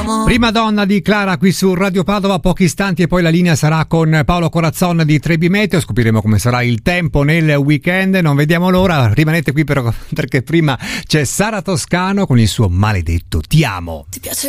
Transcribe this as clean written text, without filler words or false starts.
Prima donna di Clara qui su Radio Padova, pochi istanti e poi la linea sarà con Paolo Corazzon di Trebi Meteo. Scopriremo come sarà il tempo nel weekend, non vediamo l'ora. Rimanete qui perché prima c'è Sara Toscano con il suo maledetto Ti amo. Ti piace